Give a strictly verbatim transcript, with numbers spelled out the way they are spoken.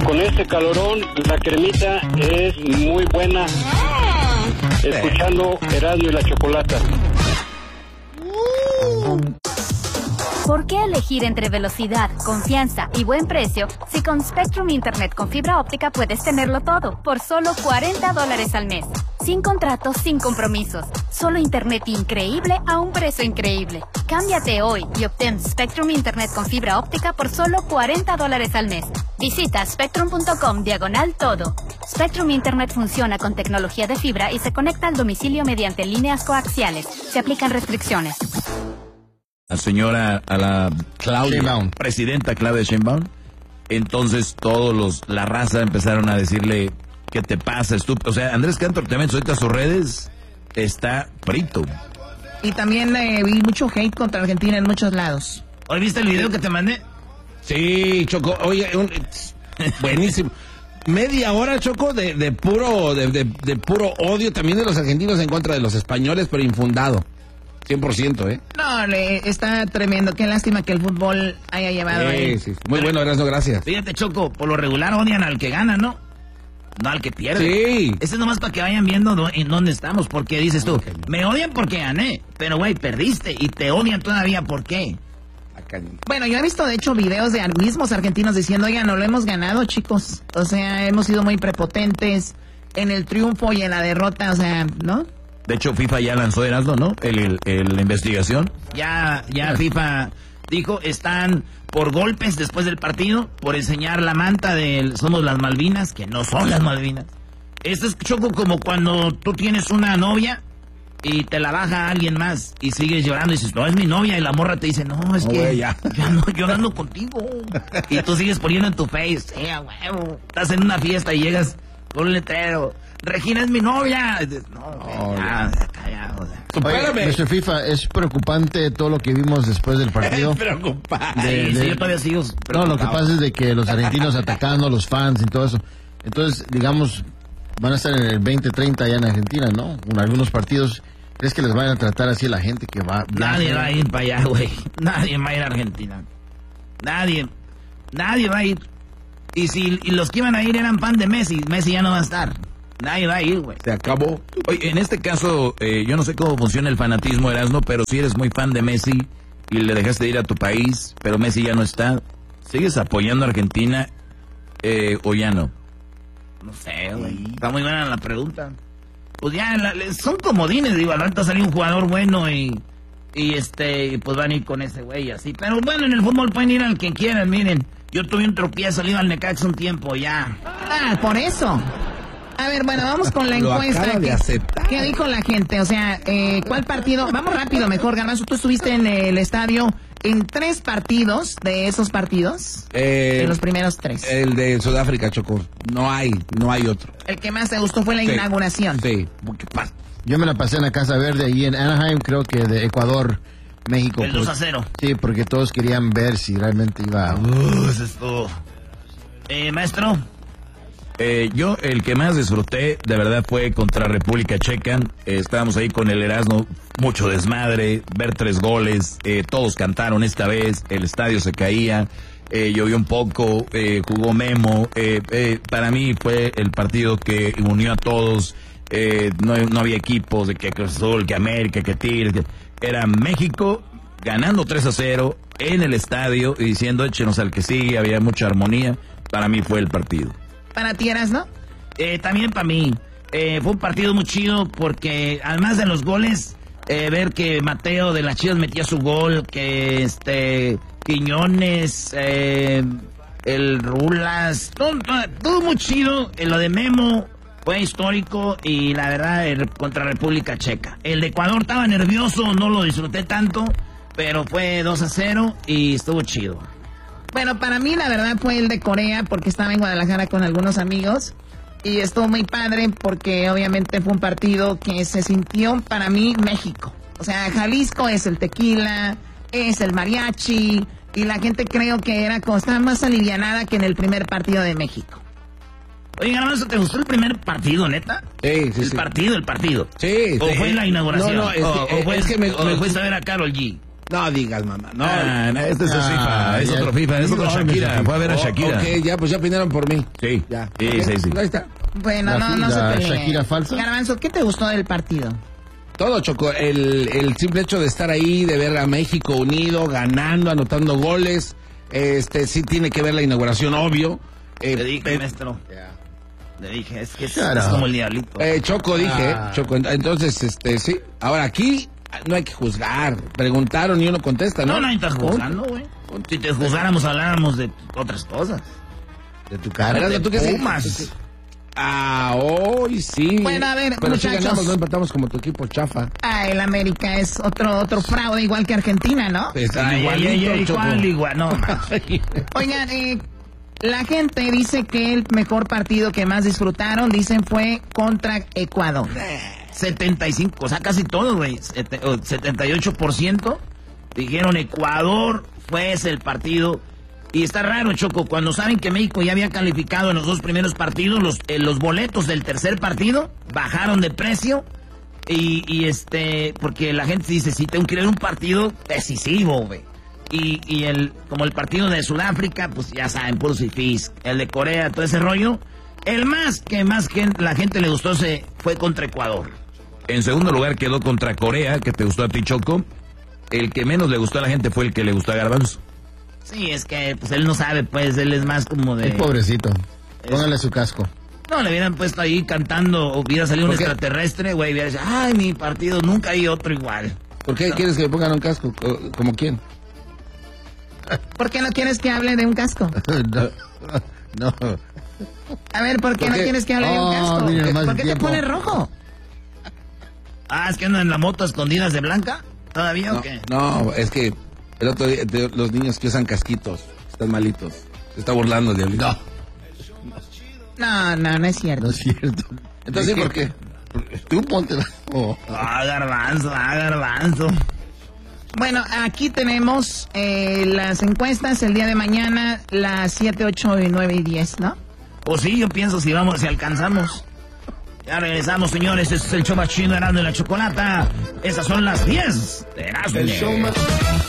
con este calorón, la cremita es muy buena. Escuchando Erasmo y la Chocolata. ¿Por qué elegir entre velocidad, confianza y buen precio si con Spectrum Internet con fibra óptica puedes tenerlo todo por solo cuarenta dólares al mes? Sin contratos, sin compromisos. Solo internet increíble a un precio increíble. Cámbiate hoy y obtén Spectrum Internet con fibra óptica por solo cuarenta dólares al mes. Visita spectrum.com diagonal todo. Spectrum Internet funciona con tecnología de fibra y se conecta al domicilio mediante líneas coaxiales. Se aplican restricciones. La señora, a la Claudia, Sheinbaum. presidenta Claudia Sheinbaum, entonces todos los, la raza empezaron a decirle, ¿qué te pasa, estúpido? O sea, Andrés Cantor también, ahorita sus redes, está frito. Y también eh, vi mucho hate contra Argentina en muchos lados. ¿Hoy viste el video que te mandé? Sí, Choco, oye, un, buenísimo. Media hora, Choco, de, de puro de, de, de puro odio también de los argentinos en contra de los españoles, pero infundado. cien por ciento, ¿eh? No, le, está tremendo. Qué lástima que el fútbol haya llevado ahí. Sí, sí. Muy bueno, Erasmo, gracias. Fíjate, Choco, por lo regular odian al que gana, ¿no? No al que pierde. Sí. Este es nomás para que vayan viendo do- en dónde estamos, porque dices tú, me odian porque gané, pero güey, perdiste y te odian todavía, ¿por qué? Bueno, yo he visto de hecho videos de ar- mismos argentinos diciendo, oigan, no lo hemos ganado, chicos. O sea, hemos sido muy prepotentes en el triunfo y en la derrota, o sea, ¿no? De hecho, FIFA ya lanzó, Erasmo, ¿no? El, el, el- la investigación. Ya, ya FIFA dijo, están por golpes después del partido, por enseñar la manta de somos las Malvinas, que no son las Malvinas. Esto es, Choco, como cuando tú tienes una novia y te la baja alguien más y sigues llorando y dices, no, es mi novia, y la morra te dice, no, es No, que güey, ya. yo, no, yo no ando contigo. Y tú sigues poniendo en tu face, eh, a huevo. Estás en una fiesta y llegas con un letrero, Regina es mi novia. Y dices, no, güey, No, ya, callado, o sea. Supérame. mister FIFA, es preocupante todo lo que vimos después del partido. Preocupante. De- Sí, de- sí, yo todavía sigo No, lo que preocupado. pasa es de que los argentinos atacando a los fans y todo eso. Entonces, digamos, van a estar en el veinte treinta allá en Argentina, ¿no? En algunos partidos, ¿crees que les van a tratar así a la gente que va? Nadie viaja? va a ir para allá, güey. Nadie va a ir a Argentina. Nadie. Nadie va a ir. Y si y los que iban a ir eran fan de Messi, Messi ya no va a estar. Nadie va a ir, güey. Se acabó. Oye, en este caso, eh, yo no sé cómo funciona el fanatismo, Erasmo, pero si eres muy fan de Messi y le dejaste de ir a tu país, pero Messi ya no está, ¿sigues apoyando a Argentina eh, o ya no? No sé, güey. Está muy buena la pregunta. Pues ya, la- le- son comodines, digo, al rato salió un jugador bueno y, y este, pues van a ir con ese güey así. Pero bueno, en el fútbol pueden ir al que quieran, miren. Yo tuve un tropiezo, le iba al Necaxa un tiempo, ya. Ah, por eso. A ver, bueno, vamos con la Lo encuesta. acaba de ¿Qué, aceptar. ¿Qué dijo la gente? O sea, eh, ¿cuál partido? Vamos rápido, mejor, Garbanzo. Tú estuviste en el estadio en tres partidos de esos partidos. Eh, de los primeros tres. El de Sudáfrica, Choco. No hay, no hay otro. El que más te gustó fue la Sí. inauguración. Sí. Porque pa- Yo me la pasé en la Casa Verde ahí en Anaheim, creo que de Ecuador, México. El dos a cero. Sí, porque todos querían ver si realmente iba a... Uh, eso es todo. Eh, maestro. Eh, yo el que más disfruté de verdad fue contra República Checa. Eh, estábamos ahí con el Erasmo, mucho desmadre, ver tres goles, eh, todos cantaron esta vez, el estadio se caía, eh, llovió un poco, eh, jugó Memo. Eh, eh, para mí fue el partido que unió a todos. Eh, no, no había equipos de que Cruz Azul, que América, que Tigres, que era México ganando tres a cero en el estadio y diciendo échenos al que sigue, había mucha armonía. Para mí fue el partido. Para ti eras, ¿no? Eh, también para mí. Eh, fue un partido muy chido porque además de los goles, eh, ver que Mateo de las Chivas metía su gol, que este Quiñones, eh, el Rulas, todo, todo, todo muy chido. Eh, lo de Memo fue histórico y la verdad el, contra República Checa. El de Ecuador estaba nervioso, no lo disfruté tanto, pero fue dos a cero y estuvo chido. Bueno, para mí la verdad fue el de Corea porque estaba en Guadalajara con algunos amigos y estuvo muy padre porque obviamente fue un partido que se sintió para mí México. O sea, Jalisco es el tequila, es el mariachi y la gente creo que era como estaba más alivianada que en el primer partido de México. Oye, Garbanzo, ¿te gustó el primer partido, neta? Sí, sí, el sí. partido, el partido. Sí, ¿O sí. fue la inauguración? No, no, es o, que- o fue, es que me- o me- fuiste a ver a Karol G. No digas, mamá. No, Ah, no, este es Ah, FIFA, es ya. otro FIFA, es otro No, Shakira. no, Fue a ver a Oh, Shakira. ok, ya, pues ya opinaron por mí. Sí, Ya. sí, Ok, sí, sí. Ahí está. Bueno, La- no, no se la peleen. Shakira falsa. Garbanzo, ¿qué te gustó del partido? Todo, Choco. El, el simple hecho de estar ahí, de ver a México unido, ganando, anotando goles. Este, sí tiene que ver la inauguración, obvio. Eh, Le dije, eh, maestro. Le dije, es que es, Shut es up. como el diablito. eh, Choco, dije. Ah. Choco, entonces, este, sí. Ahora, aquí no hay que juzgar. Preguntaron y uno contesta, ¿no? No, no estás juzgando, güey. Si te juzgáramos, habláramos de otras cosas. De tu A cara. ver, ¿tú qué sí? Pumas. Ah, hoy sí. Bueno, a ver, Pero sí muchachos. ganamos, no empatamos como tu equipo chafa. Ah, el América es otro otro fraude igual que Argentina, ¿no? Pues, Ay, igualito, ay, ay, Choco. igual, igual, no, man. Oigan, eh, la gente dice que el mejor partido que más disfrutaron, dicen, fue contra Ecuador. setenta y cinco, o sea, casi todo, güey. Sete- o setenta y ocho por ciento dijeron Ecuador fue ese el partido. Y está raro, Choco, cuando saben que México ya había calificado en los dos primeros partidos, los, eh, los boletos del tercer partido bajaron de precio. Y, y este, porque la gente dice, sí, tengo que ir a un partido decisivo, güey. Y, y el, como el partido de Sudáfrica, pues ya saben, puros fifís. El de Corea, todo ese rollo. El más que más que la gente le gustó se fue contra Ecuador. En segundo lugar quedó contra Corea, que te gustó a ti, Choco. El que menos le gustó a la gente fue el que le gustó a Garbanzo. Sí, es que pues él no sabe, pues él es más como de... El pobrecito. Póngale su casco. No, le hubieran puesto ahí cantando, hubiera salido un ¿Por qué? extraterrestre, güey, hubiera dicho, ay, mi partido, nunca hay otro igual. ¿Por qué quieres que le pongan un casco? ¿Cómo- ¿Como quién? ¿Por qué no quieres que hable de un casco? no. No. A ver, ¿por qué ¿Por no qué? quieres que hable de un Oh, casco? mira, más ¿Por qué te tiempo. pones rojo? Ah, es que andan en la moto escondidas de Blanca, ¿todavía o No, qué? no, es que el otro día, de- los niños que usan casquitos están malitos. Se está burlando, Diablito. No. No, no, no es cierto. No es cierto. Entonces, ¿De ¿por qué? Tú ponte. Oh. Ah, garbanzo, ah, garbanzo. Bueno, aquí tenemos eh, las encuestas el día de mañana, las siete, ocho, nueve y diez, ¿no? Pues sí, yo pienso si vamos, si alcanzamos. Ya regresamos, señores, este es el show más chido de Erasmo y la Chocolata. Esas son las diez de Erasmo.